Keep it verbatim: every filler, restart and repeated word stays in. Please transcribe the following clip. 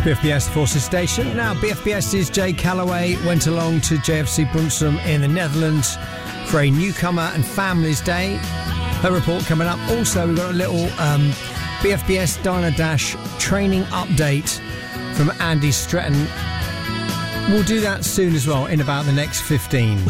B F B S Forces Station. Now, BFBS's Jay Calloway went along to J F C Brunsum in the Netherlands for a newcomer and families day. Her report coming up. Also, we've got a little um, B F B S Diner Dash training update from Andy Stretton. We'll do that soon as well, in about the next fifteen.